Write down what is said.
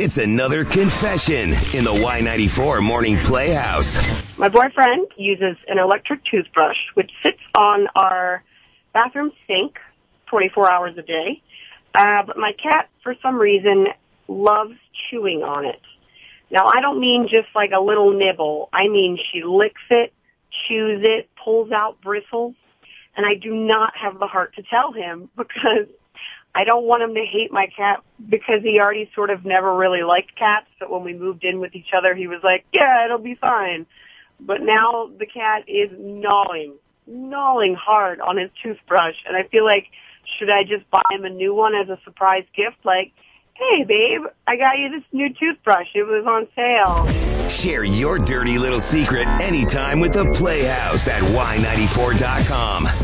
It's another confession in the Y94 Morning Playhouse. My boyfriend uses an electric toothbrush, which sits on our bathroom sink 24 hours a day. But my cat, for some reason, loves chewing on it. Now, I don't mean just like a little nibble. I mean she licks it, chews it, pulls out bristles. And I do not have the heart to tell him because I don't want him to hate my cat because he already sort of never really liked cats. But when we moved in with each other, he was like, yeah, it'll be fine. But now the cat is gnawing hard on his toothbrush. And I feel like, should I just buy him a new one as a surprise gift? Like, hey, babe, I got you this new toothbrush. It was on sale. Share your dirty little secret anytime with the Playhouse at Y94.com.